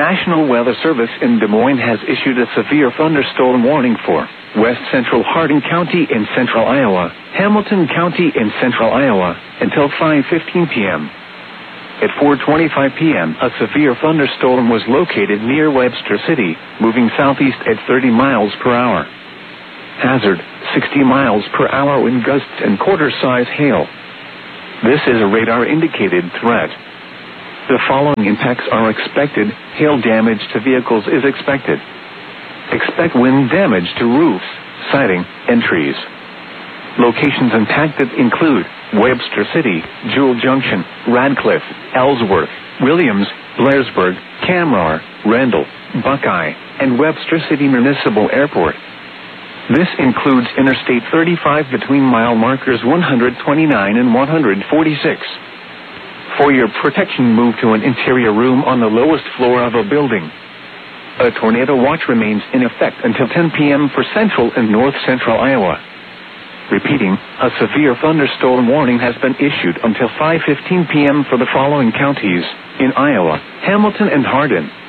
National Weather Service in Des Moines has issued a severe thunderstorm warning for West Central Hardin County in central Iowa, Hamilton County in central Iowa, until 5:15 p.m. At 4:25 p.m., a severe thunderstorm was located near Webster City, moving southeast at 30 miles per hour. Hazard, 60 miles per hour wind gusts and quarter-size hail. This is a radar-indicated threat. The following impacts are expected. Hail damage to vehicles is expected. Expect wind damage to roofs, siding, and trees. Locations impacted include Webster City, Jewel Junction, Radcliffe, Ellsworth, Williams, Blairsburg, Kamrar, Randall, Buckeye, and Webster City Municipal Airport. This includes Interstate 35 between mile markers 129 and 146. For your protection, move to an interior room on the lowest floor of a building. A tornado watch remains in effect until 10 p.m. for central and north central Iowa. Repeating, a severe thunderstorm warning has been issued until 5:15 p.m. for the following counties in Iowa: Hamilton and Hardin,